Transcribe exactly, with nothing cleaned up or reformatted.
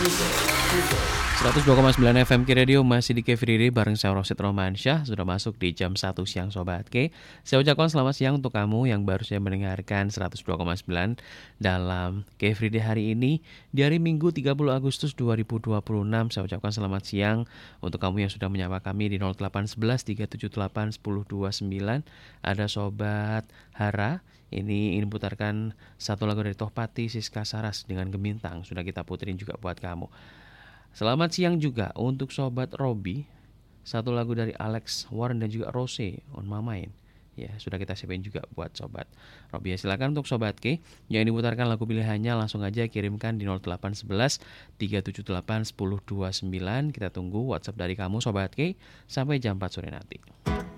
seratus dua koma sembilan F M K Radio masih di K F R I bareng saya Rosid Romansyah. Sudah masuk di jam satu siang Sobat K. Saya ucapkan selamat siang untuk kamu yang baru saja mendengarkan seratus dua koma sembilan dalam K F R I hari ini. Di hari Minggu tiga puluh Agustus dua ribu dua puluh enam, saya ucapkan selamat siang untuk kamu yang sudah menyapa kami di nol delapan satu satu tiga tujuh delapan satu nol dua sembilan. Ada Sobat Hara. Ini ini putarkan satu lagu dari Tohpati Siska Saras dengan Gemintang. Sudah kita puterin juga buat kamu. Selamat siang juga untuk Sobat Robi. Satu lagu dari Alex Warren dan juga Rose On My Mind. Ya, sudah kita siapin juga buat Sobat Robi. Ya, silakan untuk Sobat K yang diputarkan lagu pilihannya langsung aja kirimkan di nol delapan satu satu tiga tujuh delapan satu nol dua sembilan. Kita tunggu WhatsApp dari kamu Sobat K sampai jam empat sore nanti.